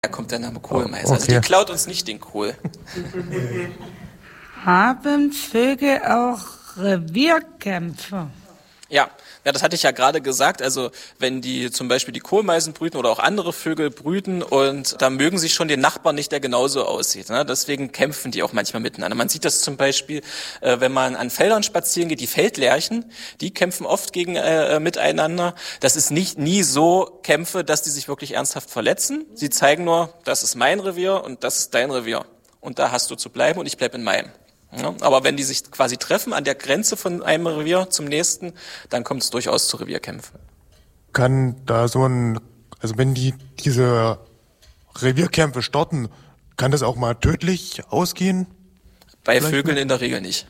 Da kommt der Name Kohlmeise. Okay. Also die klaut uns nicht den Kohl. Haben Vögel auch Revierkämpfe? Ja, das hatte ich ja gerade gesagt. Also wenn die zum Beispiel die Kohlmeisen brüten oder auch andere Vögel brüten und da mögen sie schon den Nachbarn nicht, der genauso aussieht. Ne? Deswegen kämpfen die auch manchmal miteinander. Man sieht das zum Beispiel, wenn man an Feldern spazieren geht, die Feldlerchen, die kämpfen oft miteinander. Das ist nie so Kämpfe, dass die sich wirklich ernsthaft verletzen. Sie zeigen nur, das ist mein Revier und das ist dein Revier. Und da hast du zu bleiben und ich bleibe in meinem. Ja, aber wenn die sich quasi treffen an der Grenze von einem Revier zum nächsten, dann kommt es durchaus zu Revierkämpfen. Kann da also wenn diese Revierkämpfe starten, kann das auch mal tödlich ausgehen? Bei Vögeln in der Regel nicht.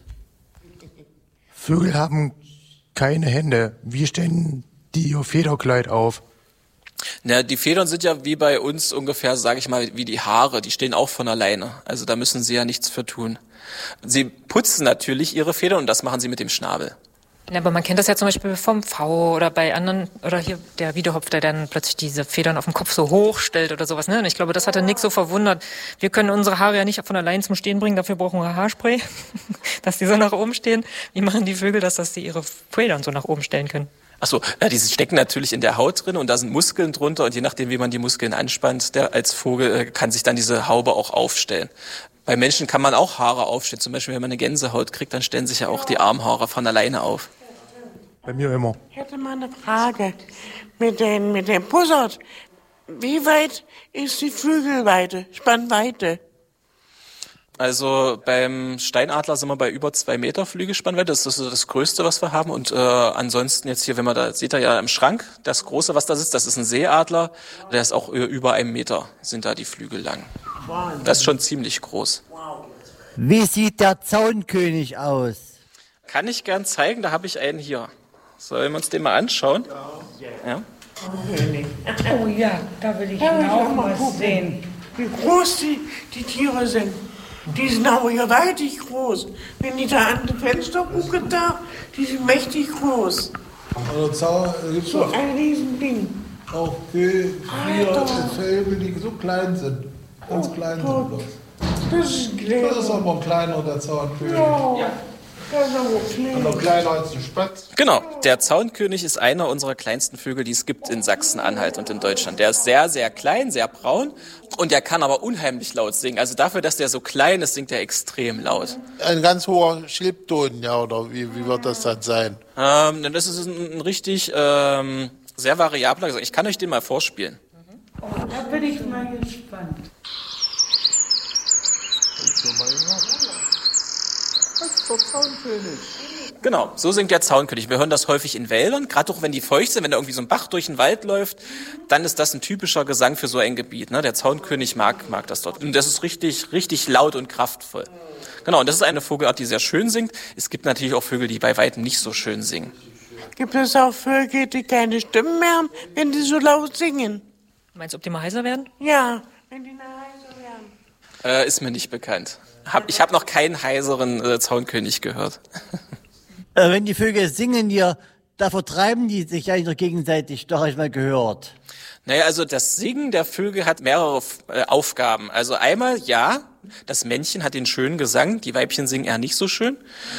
Vögel haben keine Hände. Wie stellen die ihr Federkleid auf? Na, die Federn sind ja wie bei uns ungefähr, sage ich mal, wie die Haare. Die stehen auch von alleine. Also da müssen sie ja nichts für tun. Sie putzen natürlich ihre Federn und das machen sie mit dem Schnabel. Ja, aber man kennt das ja zum Beispiel vom Pfau oder bei anderen, oder hier der Wiedehopf, der dann plötzlich diese Federn auf dem Kopf so hoch stellt oder sowas. Ne? Und ich glaube, das hatte Nick so verwundert. Wir können unsere Haare ja nicht von allein zum Stehen bringen, dafür brauchen wir Haarspray, dass die so nach oben stehen. Wie machen die Vögel das, dass sie ihre Federn so nach oben stellen können? Ach so, ja, die stecken natürlich in der Haut drin und da sind Muskeln drunter und je nachdem, wie man die Muskeln anspannt, als Vogel kann sich dann diese Haube auch aufstellen. Bei Menschen kann man auch Haare aufstellen. Zum Beispiel, wenn man eine Gänsehaut kriegt, dann stellen sich ja auch die Armhaare von alleine auf. Bei mir immer. Ich hätte mal eine Frage mit dem Bussard. Wie weit ist die Flügelweite, Spannweite? Also beim Steinadler sind wir bei über 2 Meter Flügelspannweite. Das ist das Größte, was wir haben. Und ansonsten jetzt hier, wenn man da seht, ihr ja im Schrank, das Große, was da sitzt, das ist ein Seeadler. Der ist auch über 1 Meter, sind da die Flügel lang. Das ist schon ziemlich groß. Wie sieht der Zaunkönig aus? Kann ich gern zeigen, da habe ich einen hier. Sollen wir uns den mal anschauen? Ja. Oh ja, da will ich auch was sehen. Wie groß die Tiere sind. Die sind aber gewaltig groß. Wenn ich da an die Fenster gucke, die sind mächtig groß. Also gibt's so ein Riesending. Auch Vögel, die so klein sind. Ganz klein sind bloß. Das ist aber kleiner, der Zaunkönig. Ja. Und noch kleiner als die Spatz. Genau, der Zaunkönig ist einer unserer kleinsten Vögel, die es gibt in Sachsen-Anhalt und in Deutschland. Der ist sehr, sehr klein, sehr braun und der kann aber unheimlich laut singen. Also dafür, dass der so klein ist, singt er extrem laut. Ein ganz hoher Schlippton, ja, oder wie wird das dann sein? Das ist ein richtig sehr variabler Gesang. Ich kann euch den mal vorspielen. Oh, da bin ich mal gespannt. Das ist der Zaunkönig. Genau, so singt der Zaunkönig. Wir hören das häufig in Wäldern, gerade auch wenn die feucht sind, wenn da irgendwie so ein Bach durch den Wald läuft, dann ist das ein typischer Gesang für so ein Gebiet. Ne? Der Zaunkönig mag das dort. Und das ist richtig, richtig laut und kraftvoll. Genau, und das ist eine Vogelart, die sehr schön singt. Es gibt natürlich auch Vögel, die bei weitem nicht so schön singen. Gibt es auch Vögel, die keine Stimmen mehr haben, wenn die so laut singen? Meinst du, ob die mal heiser werden? Ja, wenn die heiser werden. Ist mir nicht bekannt. Ich hab noch keinen heiseren Zaunkönig gehört. Wenn die Vögel singen hier, da vertreiben die sich eigentlich noch gegenseitig, doch habe ich mal gehört. Naja, also das Singen der Vögel hat mehrere Aufgaben. Also einmal, ja, das Männchen hat den schönen Gesang, die Weibchen singen eher nicht so schön.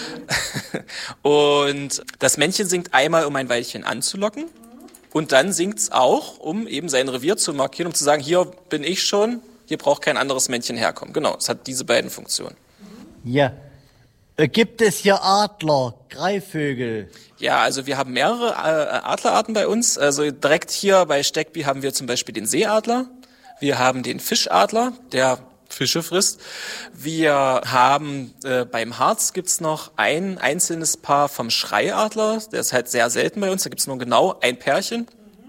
Und das Männchen singt einmal, um ein Weibchen anzulocken. Und dann singt's auch, um eben sein Revier zu markieren, um zu sagen, hier bin ich schon, hier braucht kein anderes Männchen herkommen. Genau, es hat diese beiden Funktionen. Ja. Gibt es hier Adler, Greifvögel? Ja, also wir haben mehrere Adlerarten bei uns. Also direkt hier bei Steckby haben wir zum Beispiel den Seeadler. Wir haben den Fischadler, der Fische frisst. Wir haben beim Harz gibt's noch ein einzelnes Paar vom Schreiadler. Der ist halt sehr selten bei uns. Da gibt's nur genau ein Pärchen.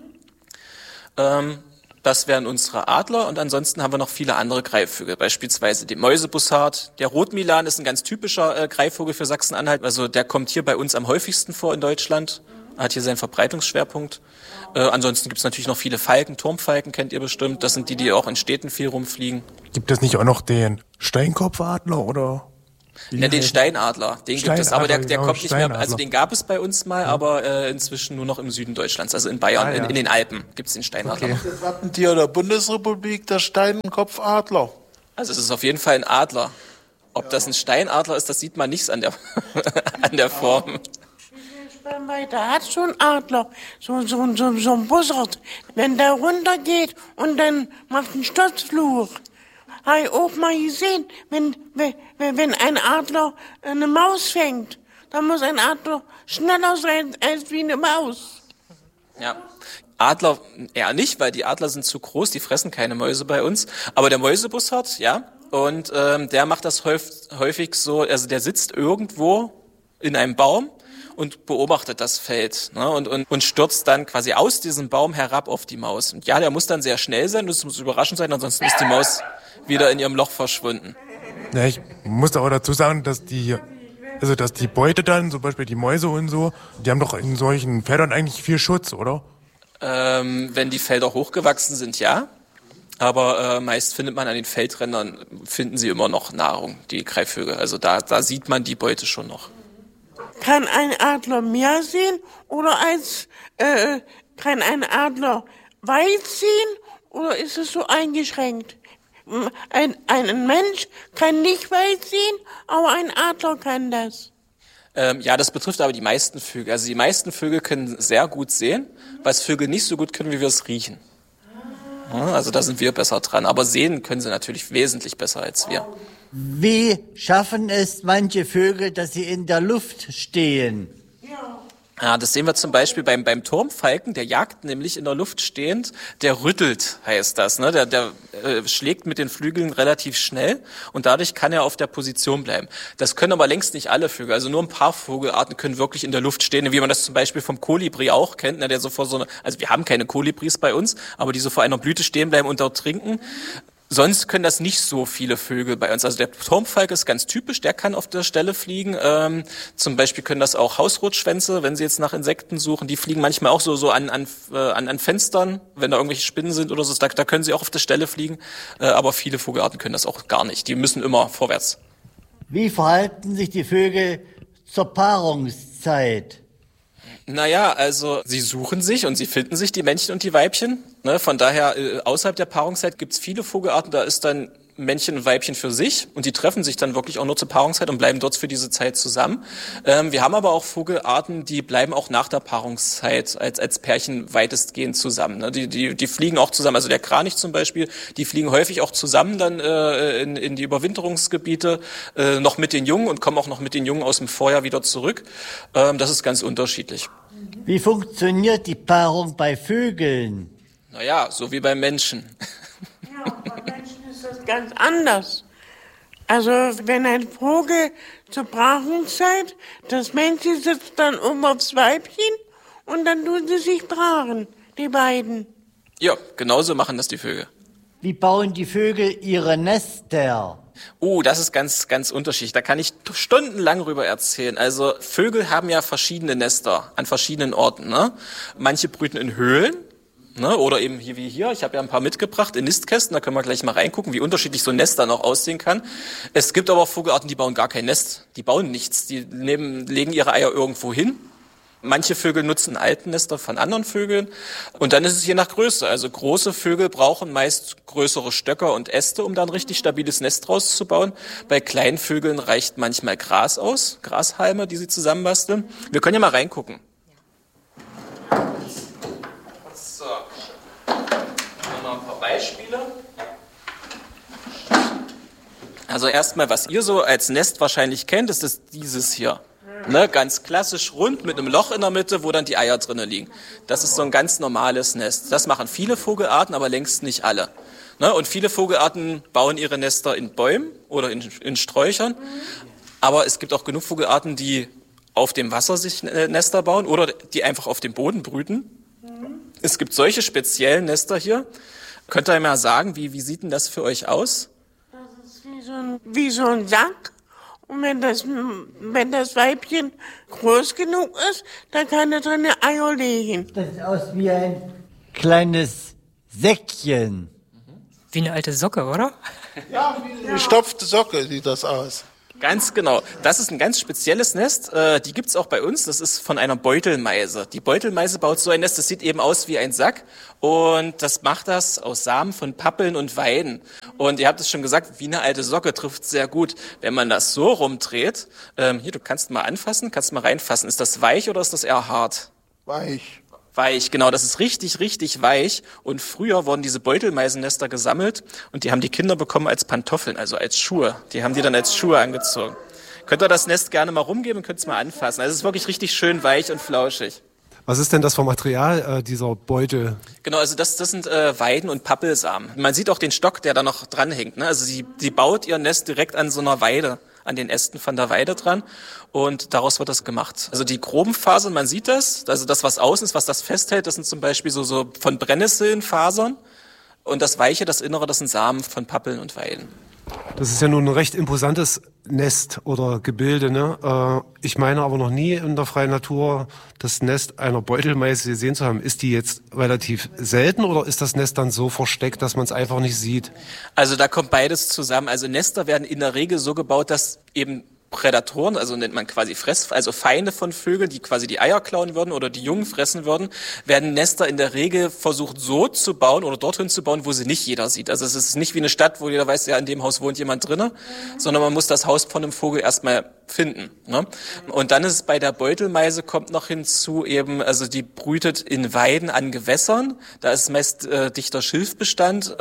Das wären unsere Adler und ansonsten haben wir noch viele andere Greifvögel, beispielsweise den Mäusebussard. Der Rotmilan ist ein ganz typischer Greifvogel für Sachsen-Anhalt, also der kommt hier bei uns am häufigsten vor in Deutschland, hat hier seinen Verbreitungsschwerpunkt. Ansonsten gibt es natürlich noch viele Falken, Turmfalken kennt ihr bestimmt, das sind die auch in Städten viel rumfliegen. Gibt es nicht auch noch den Steinkopfadler oder? Ja, den Steinadler, den gibt es, aber der Steinadler, kommt nicht mehr, also Steinadler. den gab es bei uns mal, aber inzwischen nur noch im Süden Deutschlands, also in Bayern, in den Alpen gibt's den Steinadler. Okay. Das Wappentier der Bundesrepublik, der Steinenkopfadler. Also es ist auf jeden Fall ein Adler. Ob das ein Steinadler ist, das sieht man nicht an der, an der Form. Da hat so ein Adler, so ein Bussard, wenn der runtergeht und dann macht einen Sturzfluch. Habe ich auch mal gesehen, wenn ein Adler eine Maus fängt, dann muss ein Adler schneller sein als wie eine Maus. Ja. Adler eher nicht, weil die Adler sind zu groß, die fressen keine Mäuse bei uns. Aber der Mäusebussard, ja, und der macht das häufig so, also der sitzt irgendwo in einem Baum und beobachtet das Feld, ne, und stürzt dann quasi aus diesem Baum herab auf die Maus. Und ja, der muss dann sehr schnell sein, das muss überraschend sein, ansonsten ist die Maus wieder in ihrem Loch verschwunden. Ja, ich muss auch dazu sagen, dass die Beute dann, zum Beispiel die Mäuse und so, die haben doch in solchen Feldern eigentlich viel Schutz, oder? Wenn die Felder hochgewachsen sind, ja. Aber meist findet man an den Feldrändern, finden sie immer noch Nahrung, die Greifvögel. Also da sieht man die Beute schon noch. Kann ein Adler mehr sehen oder kann ein Adler weit sehen oder ist es so eingeschränkt? Ein Mensch kann nicht weit sehen, aber ein Adler kann das. Ja, das betrifft aber die meisten Vögel. Also die meisten Vögel können sehr gut sehen, was Vögel nicht so gut können, wie wir es riechen. Ja, also da sind wir besser dran. Aber sehen können sie natürlich wesentlich besser als wir. Wie schaffen es manche Vögel, dass sie in der Luft stehen? Ja, das sehen wir zum Beispiel beim Turmfalken, der jagt nämlich in der Luft stehend, der rüttelt, heißt das, ne? Der schlägt mit den Flügeln relativ schnell und dadurch kann er auf der Position bleiben. Das können aber längst nicht alle Vögel, also nur ein paar Vogelarten können wirklich in der Luft stehen, wie man das zum Beispiel vom Kolibri auch kennt, ne? Der so vor also wir haben keine Kolibris bei uns, aber die so vor einer Blüte stehen bleiben und dort trinken. Sonst können das nicht so viele Vögel bei uns. Also der Turmfalke ist ganz typisch, der kann auf der Stelle fliegen. Zum Beispiel können das auch Hausrotschwänze, wenn sie jetzt nach Insekten suchen. Die fliegen manchmal auch so an Fenstern, wenn da irgendwelche Spinnen sind oder so. Da können sie auch auf der Stelle fliegen. Aber viele Vogelarten können das auch gar nicht. Die müssen immer vorwärts. Wie verhalten sich die Vögel zur Paarungszeit? Naja, also sie suchen sich und sie finden sich, die Männchen und die Weibchen. Ne, von daher, außerhalb der Paarungszeit gibt's viele Vogelarten, da ist dann Männchen und Weibchen für sich und die treffen sich dann wirklich auch nur zur Paarungszeit und bleiben dort für diese Zeit zusammen. Wir haben aber auch Vogelarten, die bleiben auch nach der Paarungszeit als Pärchen weitestgehend zusammen. Ne? Die fliegen auch zusammen, also der Kranich zum Beispiel, die fliegen häufig auch zusammen dann in die Überwinterungsgebiete noch mit den Jungen und kommen auch noch mit den Jungen aus dem Vorjahr wieder zurück. Das ist ganz unterschiedlich. Wie funktioniert die Paarung bei Vögeln? Naja, so wie beim Menschen. Ja, bei Menschen ist das ganz anders. Also wenn ein Vogel zur Paarungszeit, das Männchen sitzt dann aufs Weibchen und dann tun sie sich paaren, die beiden. Ja, genauso machen das die Vögel. Wie bauen die Vögel ihre Nester? Das ist ganz, ganz unterschiedlich. Da kann ich stundenlang drüber erzählen. Also Vögel haben ja verschiedene Nester an verschiedenen Orten. Ne? Manche brüten in Höhlen. Ne, oder eben hier wie hier, ich habe ja ein paar mitgebracht in Nistkästen, da können wir gleich mal reingucken, wie unterschiedlich so ein Nest dann auch aussehen kann. Es gibt aber auch Vogelarten, die bauen gar kein Nest, die bauen nichts, die legen ihre Eier irgendwo hin. Manche Vögel nutzen Altennester von anderen Vögeln und dann ist es je nach Größe. Also große Vögel brauchen meist größere Stöcker und Äste, um dann ein richtig stabiles Nest rauszubauen. Bei kleinen Vögeln reicht manchmal Gras aus, Grashalme, die sie zusammenbasteln. Wir können ja mal reingucken. Beispiele. Also erstmal, was ihr so als Nest wahrscheinlich kennt, ist dieses hier. Ne, ganz klassisch rund mit einem Loch in der Mitte, wo dann die Eier drinnen liegen. Das ist so ein ganz normales Nest. Das machen viele Vogelarten, aber längst nicht alle. Ne, und viele Vogelarten bauen ihre Nester in Bäumen oder in Sträuchern. Aber es gibt auch genug Vogelarten, die auf dem Wasser sich Nester bauen oder die einfach auf dem Boden brüten. Es gibt solche speziellen Nester hier. Könnt ihr mal sagen, wie sieht denn das für euch aus? Das ist wie so ein Sack. Und wenn das Weibchen groß genug ist, dann kann es drin Eier legen. Das sieht aus wie ein kleines Säckchen. Wie eine alte Socke, oder? Ja, wie eine gestopfte Socke sieht das aus. Ganz genau. Das ist ein ganz spezielles Nest. Die gibt's auch bei uns. Das ist von einer Beutelmeise. Die Beutelmeise baut so ein Nest, das sieht eben aus wie ein Sack. Und das macht das aus Samen von Pappeln und Weiden. Und ihr habt es schon gesagt, wie eine alte Socke trifft sehr gut. Wenn man das so rumdreht, hier, du kannst mal anfassen, kannst mal reinfassen. Ist das weich oder ist das eher hart? Weich. Weich, genau, das ist richtig, richtig weich. Und früher wurden diese Beutelmeisennester gesammelt und die haben die Kinder bekommen als Pantoffeln, also als Schuhe. Die haben die dann als Schuhe angezogen. Könnt ihr das Nest gerne mal rumgeben und könnt es mal anfassen. Also es ist wirklich richtig schön weich und flauschig. Was ist denn das für Material dieser Beutel? Genau, also das sind Weiden und Pappelsamen. Man sieht auch den Stock, der da noch dran hängt. Ne? Also sie baut ihr Nest direkt an so einer Weide, an den Ästen von der Weide dran und daraus wird das gemacht. Also die groben Fasern, man sieht das, also das, was außen ist, was das festhält, das sind zum Beispiel so von Brennnesselnfasern und das Weiche, das Innere, das sind Samen von Pappeln und Weiden. Das ist ja nun ein recht imposantes Nest oder Gebilde, ne? Ich meine aber noch nie in der freien Natur das Nest einer Beutelmeise gesehen zu haben. Ist die jetzt relativ selten oder ist das Nest dann so versteckt, dass man es einfach nicht sieht? Also da kommt beides zusammen. Also Nester werden in der Regel so gebaut, dass eben Prädatoren, also nennt man quasi also Feinde von Vögeln, die quasi die Eier klauen würden oder die Jungen fressen würden, werden Nester in der Regel versucht so zu bauen oder dorthin zu bauen, wo sie nicht jeder sieht. Also es ist nicht wie eine Stadt, wo jeder weiß, ja, in dem Haus wohnt jemand drinne, sondern man muss das Haus von einem Vogel erstmal finden. Ne? Und dann ist es bei der Beutelmeise kommt noch hinzu eben, also die brütet in Weiden an Gewässern, da ist meist dichter Schilfbestand,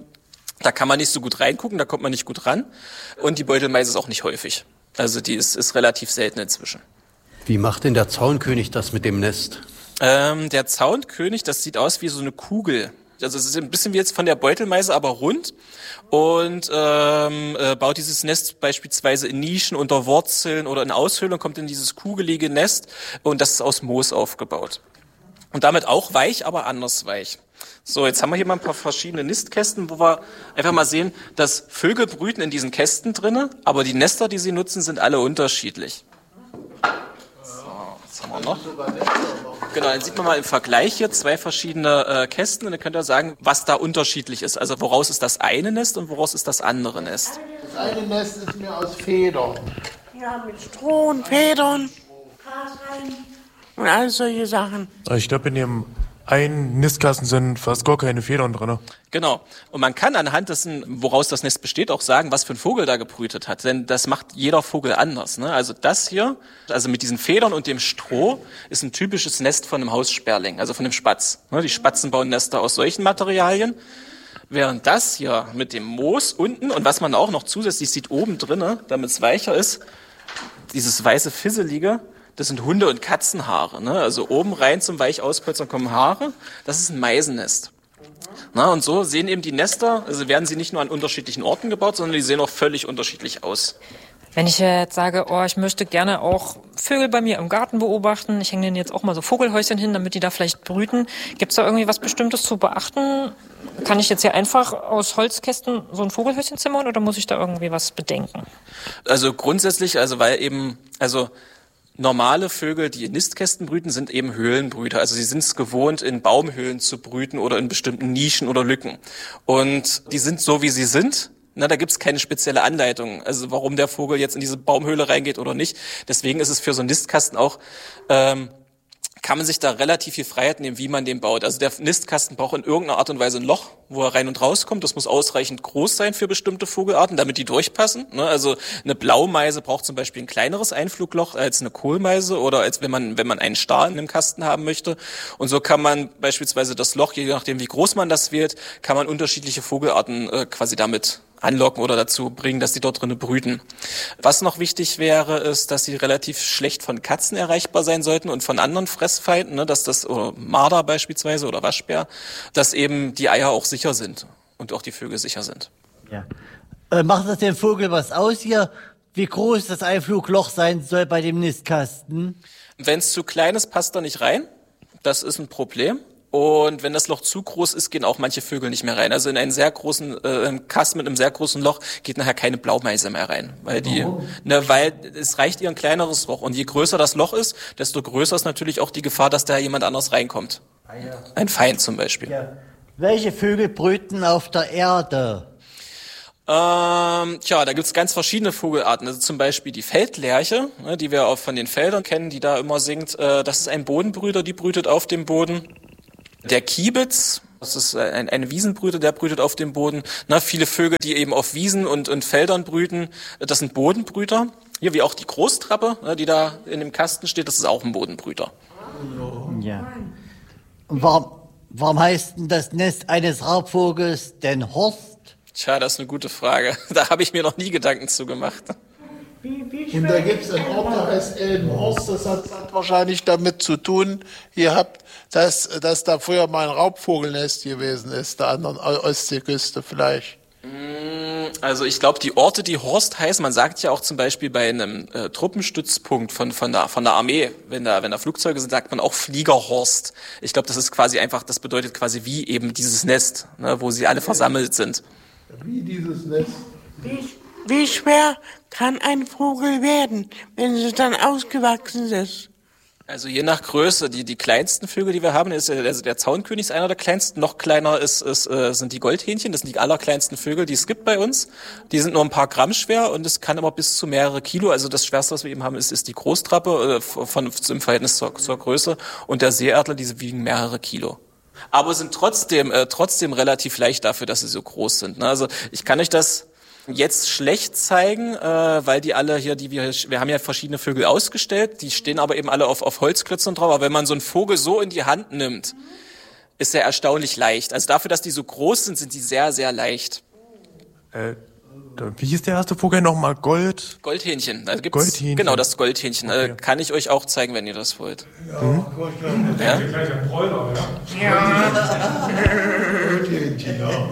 da kann man nicht so gut reingucken, da kommt man nicht gut ran und die Beutelmeise ist auch nicht häufig. Also die ist relativ selten inzwischen. Wie macht denn der Zaunkönig das mit dem Nest? Der Zaunkönig, das sieht aus wie so eine Kugel. Also es ist ein bisschen wie jetzt von der Beutelmeise, aber rund. Und baut dieses Nest beispielsweise in Nischen, unter Wurzeln oder in Aushöhlung, kommt in dieses kugelige Nest und das ist aus Moos aufgebaut. Und damit auch weich, aber anders weich. So, jetzt haben wir hier mal ein paar verschiedene Nistkästen, wo wir einfach mal sehen, dass Vögel brüten in diesen Kästen drinne, aber die Nester, die sie nutzen, sind alle unterschiedlich. So, was haben wir noch? Genau, dann sieht man mal im Vergleich hier zwei verschiedene Kästen und dann könnt ihr sagen, was da unterschiedlich ist. Also woraus ist das eine Nest und woraus ist das andere Nest? Das eine Nest ist mir aus Federn. Ja, mit Stroh und Federn, Gras rein und all solche Sachen. Ich glaube, in dem einen Nistkasten sind fast gar keine Federn drin. Genau. Und man kann anhand dessen, woraus das Nest besteht, auch sagen, was für ein Vogel da gebrütet hat. Denn das macht jeder Vogel anders. Ne? Also das hier, also mit diesen Federn und dem Stroh, ist ein typisches Nest von einem Haussperling, also von einem Spatz. Ne? Die Spatzen bauen Nester aus solchen Materialien. Während das hier mit dem Moos unten und was man auch noch zusätzlich sieht oben drinne, damit es weicher ist, dieses weiße Fisselige, das sind Hunde- und Katzenhaare. Ne? Also oben rein zum Weichauspolstern kommen Haare. Das ist ein Meisennest. Na, und so sehen eben die Nester, also werden sie nicht nur an unterschiedlichen Orten gebaut, sondern die sehen auch völlig unterschiedlich aus. Wenn ich jetzt sage, ich möchte gerne auch Vögel bei mir im Garten beobachten, ich hänge denen jetzt auch mal so Vogelhäuschen hin, damit die da vielleicht brüten. Gibt's da irgendwie was Bestimmtes zu beachten? Kann ich jetzt hier einfach aus Holzkästen so ein Vogelhäuschen zimmern oder muss ich da irgendwie was bedenken? Also grundsätzlich, normale Vögel, die in Nistkästen brüten, sind eben Höhlenbrüter. Also sie sind es gewohnt, in Baumhöhlen zu brüten oder in bestimmten Nischen oder Lücken. Und die sind so, wie sie sind. Na, da gibt's keine spezielle Anleitung, also warum der Vogel jetzt in diese Baumhöhle reingeht oder nicht. Deswegen ist es für so einen Nistkasten auch, kann man sich da relativ viel Freiheit nehmen, wie man den baut. Also der Nistkasten braucht in irgendeiner Art und Weise ein Loch, wo er rein und rauskommt. Das muss ausreichend groß sein für bestimmte Vogelarten, damit die durchpassen. Ne? Also eine Blaumeise braucht zum Beispiel ein kleineres Einflugloch als eine Kohlmeise oder als wenn man einen Star in einem Kasten haben möchte. Und so kann man beispielsweise das Loch, je nachdem wie groß man das wählt, kann man unterschiedliche Vogelarten quasi damit anlocken oder dazu bringen, dass die dort drinnen brüten. Was noch wichtig wäre, ist, dass sie relativ schlecht von Katzen erreichbar sein sollten und von anderen Fressfeinden, ne, oder Marder beispielsweise oder Waschbär, dass eben die Eier auch sicher sind und auch die Vögel sicher sind. Ja. Macht das dem Vogel was aus hier, wie groß das Einflugloch sein soll bei dem Nistkasten? Wenn es zu klein ist, passt er nicht rein. Das ist ein Problem. Und wenn das Loch zu groß ist, gehen auch manche Vögel nicht mehr rein. Also in einen sehr großen Kasten mit einem sehr großen Loch geht nachher keine Blaumeise mehr rein, weil weil es reicht ihr ein kleineres Loch. Und je größer das Loch ist, desto größer ist natürlich auch die Gefahr, dass da jemand anders reinkommt. Ein Feind zum Beispiel. Ja. Welche Vögel brüten auf der Erde? Da gibt's ganz verschiedene Vogelarten. Also zum Beispiel die Feldlerche, ne, die wir auch von den Feldern kennen, die da immer singt. Das ist ein Bodenbrüter, die brütet auf dem Boden. Der Kiebitz, das ist ein Wiesenbrüter, der brütet auf dem Boden. Viele Vögel, die eben auf Wiesen und Feldern brüten, das sind Bodenbrüter. Hier wie auch die Großtrappe, die da in dem Kasten steht, das ist auch ein Bodenbrüter. Ja. Und warum heißt denn das Nest eines Raubvogels denn Horst? Tja, das ist eine gute Frage. Da habe ich mir noch nie Gedanken zu gemacht. Und da gibt es einen Ort, der heißt Elbenhorst. Das hat wahrscheinlich damit zu tun, dass da früher mal ein Raubvogelnest gewesen ist, der anderen Ostseeküste vielleicht. Also ich glaube, die Orte, die Horst heißen, man sagt ja auch zum Beispiel bei einem Truppenstützpunkt von der Armee, wenn da Flugzeuge sind, sagt man auch Fliegerhorst. Ich glaube, das ist quasi einfach, das bedeutet quasi wie eben dieses Nest, ne, wo sie alle versammelt sind. Wie dieses Nest. Wie schwer kann ein Vogel werden, wenn sie dann ausgewachsen ist? Also je nach Größe, die kleinsten Vögel, die wir haben, ist der Zaunkönig ist einer der kleinsten. Noch kleiner sind die Goldhähnchen, das sind die allerkleinsten Vögel, die es gibt bei uns. Die sind nur ein paar Gramm schwer und es kann aber bis zu mehrere Kilo. Also das Schwerste, was wir eben haben, ist die Großtrappe im Verhältnis zur Größe. Und der Seeadler, diese wiegen mehrere Kilo. Aber sind trotzdem relativ leicht dafür, dass sie so groß sind. Ne? Also ich kann euch das jetzt schlecht zeigen, weil die alle hier, wir haben ja verschiedene Vögel ausgestellt, die stehen aber eben alle auf Holzklötzen drauf. Aber wenn man so einen Vogel so in die Hand nimmt, ist er erstaunlich leicht. Also dafür, dass die so groß sind, sind die sehr, sehr leicht. Wie hieß der erste Vogel nochmal? Goldhähnchen. Also gibt's, Goldhähnchen. Genau, das Goldhähnchen. Okay. Kann ich euch auch zeigen, wenn ihr das wollt. Ja? Gleich ein Bräuler, Goldhähnchen, ja.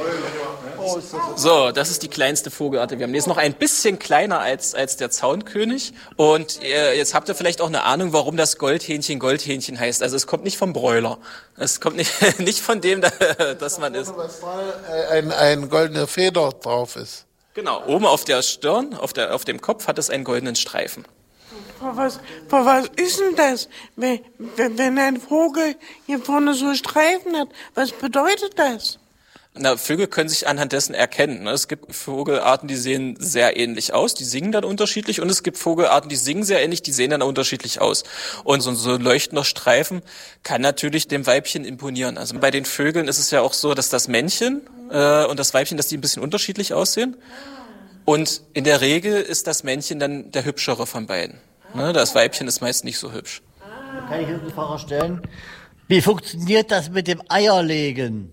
So, das ist die kleinste Vogelart, die wir haben. Die ist noch ein bisschen kleiner als der Zaunkönig. Und jetzt habt ihr vielleicht auch eine Ahnung, warum das Goldhähnchen Goldhähnchen heißt. Also es kommt nicht vom Bräuler. Es kommt nicht von dem, dass man ist. Ein goldene Feder drauf ist. Genau, oben auf der Stirn, auf dem Kopf hat es einen goldenen Streifen. Was ist denn das, wenn ein Vogel hier vorne so Streifen hat? Was bedeutet das? Vögel können sich anhand dessen erkennen. Es gibt Vogelarten, die sehen sehr ähnlich aus, die singen dann unterschiedlich, und es gibt Vogelarten, die singen sehr ähnlich, die sehen dann unterschiedlich aus. Und so ein leuchtender Streifen kann natürlich dem Weibchen imponieren. Also bei den Vögeln ist es ja auch so, dass das Männchen und das Weibchen, dass die ein bisschen unterschiedlich aussehen. Und in der Regel ist das Männchen dann der hübschere von beiden. Das Weibchen ist meist nicht so hübsch. Kann ich eine Frage stellen? Wie funktioniert das mit dem Eierlegen?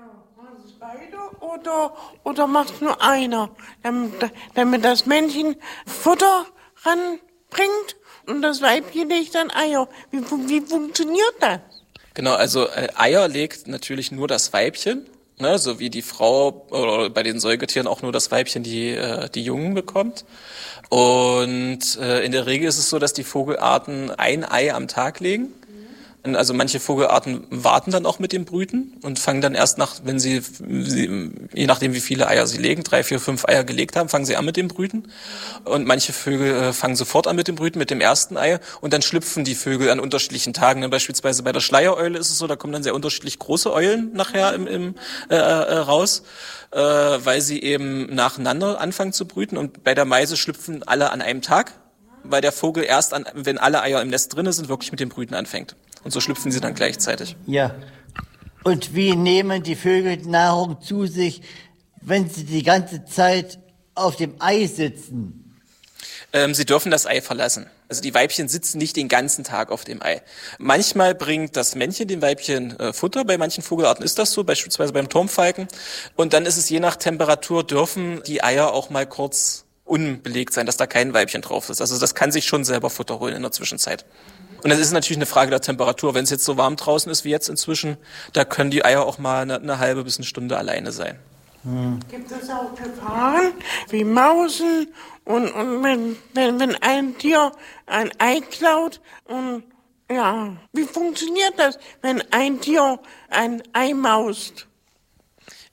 Oder macht nur einer, damit das Männchen Futter ranbringt und das Weibchen legt dann Eier. Wie funktioniert das? Genau, also Eier legt natürlich nur das Weibchen, ne, so wie die Frau oder bei den Säugetieren auch nur das Weibchen die Jungen bekommt. Und in der Regel ist es so, dass die Vogelarten ein Ei am Tag legen. Also manche Vogelarten warten dann auch mit dem Brüten und fangen dann erst wenn sie je nachdem wie viele Eier sie legen, 3, 4, 5 Eier gelegt haben, fangen sie an mit dem Brüten. Und manche Vögel fangen sofort an mit dem Brüten, mit dem ersten Ei, und dann schlüpfen die Vögel an unterschiedlichen Tagen. Beispielsweise bei der Schleiereule ist es so, da kommen dann sehr unterschiedlich große Eulen nachher raus, weil sie eben nacheinander anfangen zu brüten. Und bei der Meise schlüpfen alle an einem Tag, weil der Vogel erst wenn alle Eier im Nest drin sind, wirklich mit dem Brüten anfängt. Und so schlüpfen sie dann gleichzeitig. Ja. Und wie nehmen die Vögel Nahrung zu sich, wenn sie die ganze Zeit auf dem Ei sitzen? Sie dürfen das Ei verlassen. Also die Weibchen sitzen nicht den ganzen Tag auf dem Ei. Manchmal bringt das Männchen dem Weibchen Futter. Bei manchen Vogelarten ist das so, beispielsweise beim Turmfalken. Und dann ist es je nach Temperatur, dürfen die Eier auch mal kurz unbelegt sein, dass da kein Weibchen drauf ist. Also das kann sich schon selber Futter holen in der Zwischenzeit. Und das ist natürlich eine Frage der Temperatur. Wenn es jetzt so warm draußen ist wie jetzt inzwischen, da können die Eier auch mal eine halbe bis eine Stunde alleine sein. Gibt es auch Gefahren wie Mausen und wenn ein Tier ein Ei klaut? Und ja, wie funktioniert das, wenn ein Tier ein Ei maust?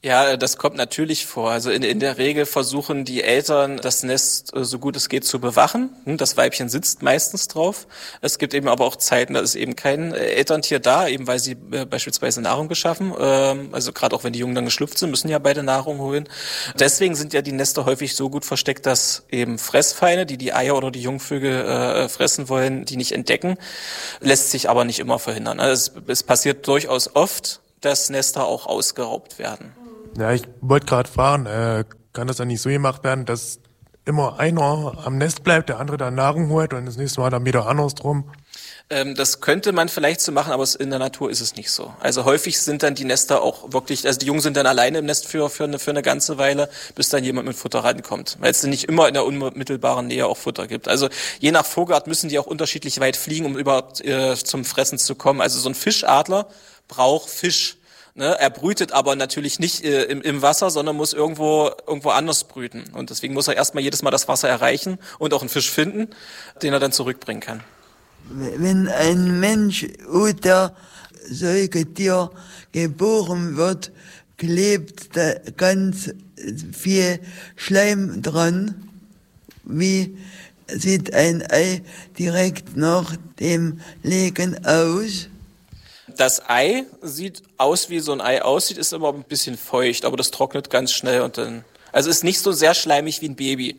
Ja, das kommt natürlich vor. Also in der Regel versuchen die Eltern, das Nest so gut es geht zu bewachen. Das Weibchen sitzt meistens drauf. Es gibt eben aber auch Zeiten, da ist eben kein Elterntier da, eben weil sie beispielsweise Nahrung geschaffen. Also gerade auch wenn die Jungen dann geschlüpft sind, müssen ja beide Nahrung holen. Deswegen sind ja die Nester häufig so gut versteckt, dass eben Fressfeinde, die Eier oder die Jungvögel fressen wollen, die nicht entdecken. Lässt sich aber nicht immer verhindern. Also es passiert durchaus oft, dass Nester auch ausgeraubt werden. Ja, ich wollte gerade fragen, kann das dann nicht so gemacht werden, dass immer einer am Nest bleibt, der andere dann Nahrung holt und das nächste Mal dann wieder andersrum? Das könnte man vielleicht so machen, aber in der Natur ist es nicht so. Also häufig sind dann die Nester auch wirklich, also die Jungen sind dann alleine im Nest für eine ganze Weile, bis dann jemand mit Futter rankommt. Weil es dann nicht immer in der unmittelbaren Nähe auch Futter gibt. Also je nach Vogelart müssen die auch unterschiedlich weit fliegen, um überhaupt zum Fressen zu kommen. Also so ein Fischadler braucht Fisch. Ne, er brütet aber natürlich nicht im Wasser, sondern muss irgendwo anders brüten. Und deswegen muss er erstmal jedes Mal das Wasser erreichen und auch einen Fisch finden, den er dann zurückbringen kann. Wenn ein Mensch oder Säugetier geboren wird, klebt da ganz viel Schleim dran. Wie sieht ein Ei direkt nach dem Legen aus? Das Ei sieht aus, wie so ein Ei aussieht, ist aber ein bisschen feucht, aber das trocknet ganz schnell und dann, also ist nicht so sehr schleimig wie ein Baby.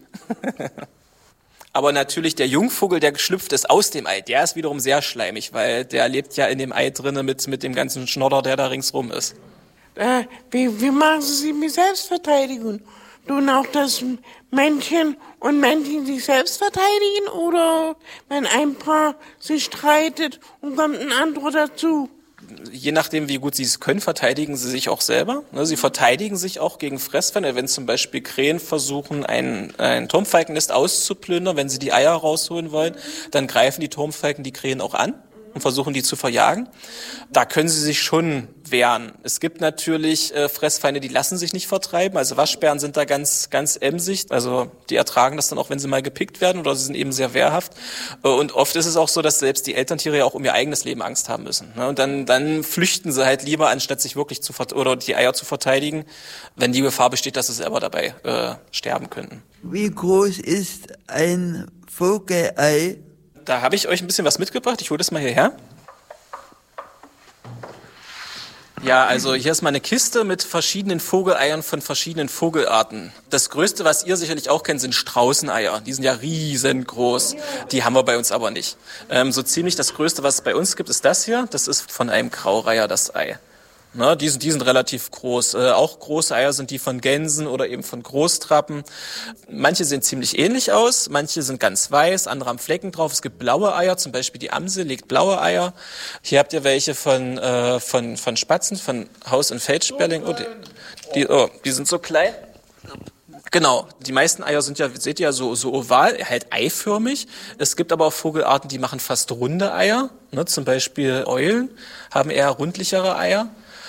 Aber natürlich der Jungvogel, der geschlüpft ist aus dem Ei, der ist wiederum sehr schleimig, weil der lebt ja in dem Ei drinnen mit dem ganzen Schnodder, der da ringsrum ist. Wie machen Sie mit Selbstverteidigung? Tun auch das Männchen und Männchen sich selbst verteidigen oder wenn ein Paar sich streitet und kommt ein anderer dazu? Je nachdem, wie gut sie es können, verteidigen sie sich auch selber. Sie verteidigen sich auch gegen Fressfeinde. Wenn zum Beispiel Krähen versuchen, ein Turmfalkennest auszuplündern, wenn sie die Eier rausholen wollen, dann greifen die Turmfalken die Krähen auch an und versuchen, die zu verjagen. Da können sie sich schon wehren. Es gibt natürlich Fressfeinde, die lassen sich nicht vertreiben. Also Waschbären sind da ganz emsig. Also die ertragen das dann auch, wenn sie mal gepickt werden oder sie sind eben sehr wehrhaft. Und oft ist es auch so, dass selbst die Elterntiere ja auch um ihr eigenes Leben Angst haben müssen. Und dann flüchten sie halt lieber, anstatt sich wirklich oder die Eier zu verteidigen, wenn die Gefahr besteht, dass sie selber dabei sterben könnten. Wie groß ist ein Vogelei? Da habe ich euch ein bisschen was mitgebracht. Ich hole das mal hierher. Ja, also hier ist mal eine Kiste mit verschiedenen Vogeleiern von verschiedenen Vogelarten. Das Größte, was ihr sicherlich auch kennt, sind Straußeneier. Die sind ja riesengroß. Die haben wir bei uns aber nicht. So ziemlich das Größte, was es bei uns gibt, ist das hier. Das ist von einem Graureiher, das Ei. Na, die sind relativ groß. Auch große Eier sind die von Gänsen oder eben von Großtrappen. Manche sehen ziemlich ähnlich aus, manche sind ganz weiß, andere haben Flecken drauf. Es gibt blaue Eier, zum Beispiel die Amsel legt blaue Eier. Hier habt ihr welche von Spatzen, von Haus- und Feldsperling. Die sind so klein. Genau, die meisten Eier sind ja, seht ihr, so oval, halt eiförmig. Es gibt aber auch Vogelarten, die machen fast runde Eier. Ne, zum Beispiel Eulen haben eher rundlichere Eier.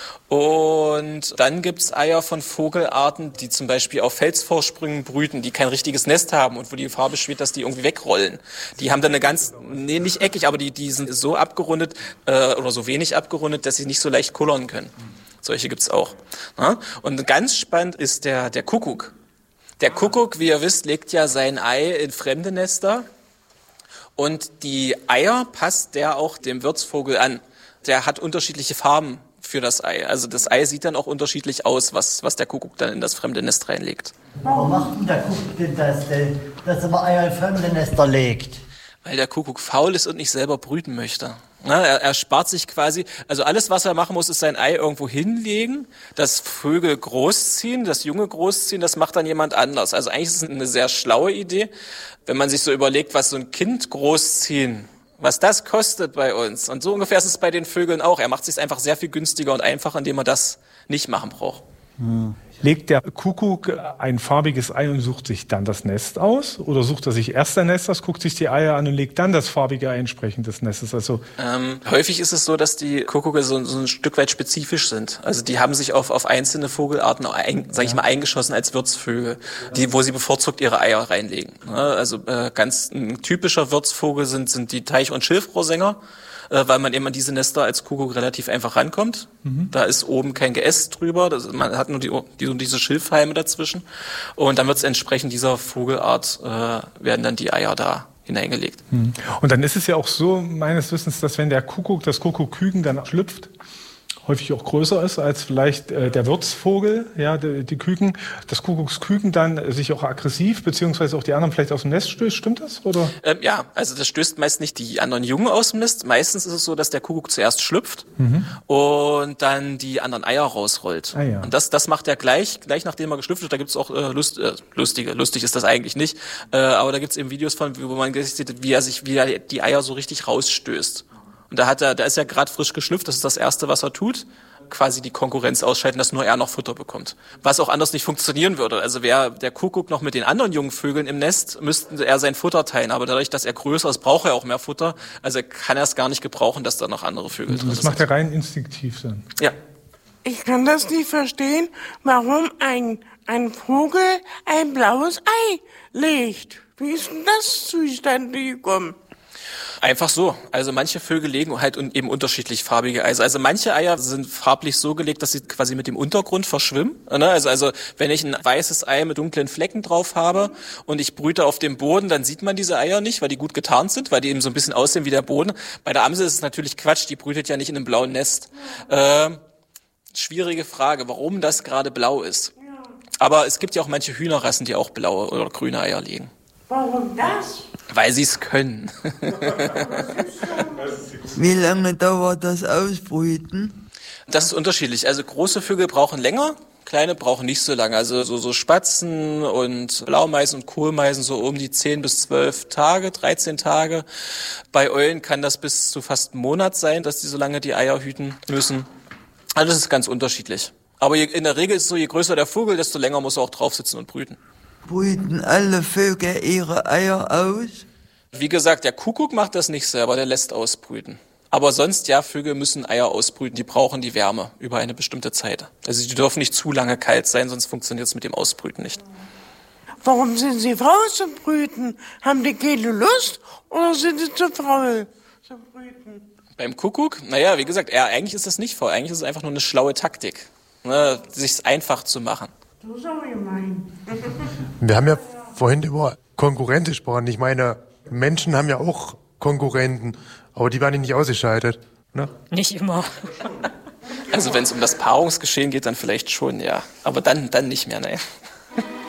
Und dann gibt's Eier von Vogelarten, die zum Beispiel auf Felsvorsprüngen brüten, die kein richtiges Nest haben und wo die Gefahr besteht, dass die irgendwie wegrollen. Die haben dann nicht eckig, aber die sind so abgerundet oder so wenig abgerundet, dass sie nicht so leicht kullern können. Solche gibt's auch. Ja? Und ganz spannend ist der Kuckuck. Der Kuckuck, wie ihr wisst, legt ja sein Ei in fremde Nester und die Eier passt der auch dem Wirtsvogel an. Der hat unterschiedliche Farben für das Ei. Also das Ei sieht dann auch unterschiedlich aus, was der Kuckuck dann in das fremde Nest reinlegt. Warum macht denn der Kuckuck denn das, dass er mal Eier in fremde Nester legt? Weil der Kuckuck faul ist und nicht selber brüten möchte. Na, er spart sich quasi, also alles, was er machen muss, ist sein Ei irgendwo hinlegen, das Vögel großziehen, das Junge großziehen, das macht dann jemand anders. Also eigentlich ist es eine sehr schlaue Idee, wenn man sich so überlegt, was so ein Kind großziehen, was das kostet bei uns. Und so ungefähr ist es bei den Vögeln auch. Er macht es sich einfach sehr viel günstiger und einfacher, indem er das nicht machen braucht. Legt der Kuckuck ein farbiges Ei und sucht sich dann das Nest aus? Oder sucht er sich erst ein Nest aus, guckt sich die Eier an und legt dann das farbige Ei entsprechend des Nestes? Also häufig ist es so, dass die Kuckucke so ein Stück weit spezifisch sind. Also die haben sich auf einzelne Vogelarten, eingeschossen als Wirtsvögel, wo sie bevorzugt ihre Eier reinlegen. Also ganz ein typischer Wirtsvogel sind die Teich- und Schilfrohrsänger. weil man eben an diese Nester als Kuckuck relativ einfach rankommt. Da ist oben kein Geäst drüber, man hat nur diese Schilfhalme dazwischen. Und dann wird es entsprechend dieser Vogelart, werden dann die Eier da hineingelegt. Und dann ist es ja auch so, meines Wissens, dass wenn der Kuckuck, das Kuckuckküken dann schlüpft, häufig auch größer ist als vielleicht der Wirtsvogel, ja, die Küken, das Kuckucksküken dann sich auch aggressiv, beziehungsweise auch die anderen vielleicht aus dem Nest stößt. Stimmt das? Oder? Ja, also das stößt meist nicht die anderen Jungen aus dem Nest. Meistens ist es so, dass der Kuckuck zuerst schlüpft und dann die anderen Eier rausrollt. Ah, ja. Und das macht er gleich nachdem er geschlüpft ist. Da gibt's auch lustig ist das eigentlich nicht, aber da gibt's eben Videos von, wo man sieht, wie er die Eier so richtig rausstößt. Und da ist er gerade frisch geschlüpft, das ist das Erste, was er tut, quasi die Konkurrenz ausschalten, dass nur er noch Futter bekommt. Was auch anders nicht funktionieren würde. Also wäre der Kuckuck noch mit den anderen jungen Vögeln im Nest, müssten er sein Futter teilen. Aber dadurch, dass er größer ist, braucht er auch mehr Futter. Also kann er es gar nicht gebrauchen, dass da noch andere Vögel drin sind. Das macht er rein instinktiv dann. Ja. Ich kann das nicht verstehen, warum ein Vogel ein blaues Ei legt. Wie ist denn das zustande gekommen? Einfach so. Also manche Vögel legen halt eben unterschiedlich farbige Eier. Also manche Eier sind farblich so gelegt, dass sie quasi mit dem Untergrund verschwimmen. Also wenn ich ein weißes Ei mit dunklen Flecken drauf habe und ich brüte auf dem Boden, dann sieht man diese Eier nicht, weil die gut getarnt sind, weil die eben so ein bisschen aussehen wie der Boden. Bei der Amsel ist es natürlich Quatsch, die brütet ja nicht in einem blauen Nest. Schwierige Frage, warum das gerade blau ist. Aber es gibt ja auch manche Hühnerrassen, die auch blaue oder grüne Eier legen. Warum das? Weil sie es können. Wie lange dauert das Ausbrüten? Das ist unterschiedlich. Also große Vögel brauchen länger, kleine brauchen nicht so lange. Also so Spatzen und Blaumeisen und Kohlmeisen so um die 10 bis 12 Tage, 13 Tage. Bei Eulen kann das bis zu fast einen Monat sein, dass die so lange die Eier hüten müssen. Also das ist ganz unterschiedlich. Aber in der Regel ist es so, je größer der Vogel, desto länger muss er auch drauf sitzen und brüten. Brüten alle Vögel ihre Eier aus? Wie gesagt, der Kuckuck macht das nicht selber, der lässt ausbrüten. Aber sonst, ja, Vögel müssen Eier ausbrüten, die brauchen die Wärme über eine bestimmte Zeit. Also die dürfen nicht zu lange kalt sein, sonst funktioniert es mit dem Ausbrüten nicht. Warum sind sie faul zum Brüten? Haben die keine Lust oder sind sie zu faul zum Brüten? Beim Kuckuck, naja, wie gesagt, eigentlich ist das nicht faul, eigentlich ist es einfach nur eine schlaue Taktik, ne, sich's einfach zu machen. Das ist aber gemein. Wir haben ja vorhin über Konkurrenz gesprochen. Ich meine, Menschen haben ja auch Konkurrenten, aber die werden nicht ausgeschaltet. Ne? Nicht immer. Also wenn es um das Paarungsgeschehen geht, dann vielleicht schon, ja. Aber dann nicht mehr, nein.